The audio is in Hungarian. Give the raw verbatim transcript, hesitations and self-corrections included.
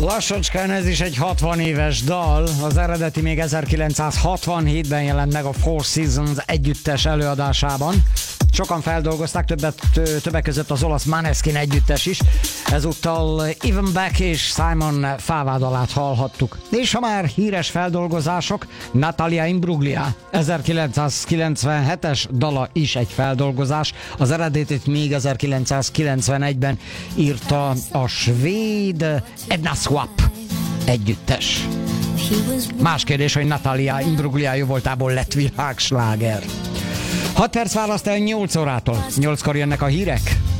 Lassacskán ez is egy hatvan éves dal, az eredeti még ezerkilencszázhatvanhétben jelent meg a Four Seasons együttes előadásában. Sokan feldolgozták, többet, többek között az olasz Maneskin együttes is. Ezúttal Even Beck és Simon Fava dalát hallhattuk. És ha már híres feldolgozások, Natalia Imbruglia ezerkilencszázkilencvenhetes dala is egy feldolgozás. Az eredetit még ezerkilencszázkilencvenegyben írta a svéd Edna Swap együttes. Más kérdés, hogy Natalia Imbruglia jó voltából lett világsláger. hat perc választ el nyolc órától. nyolckor jönnek a hírek.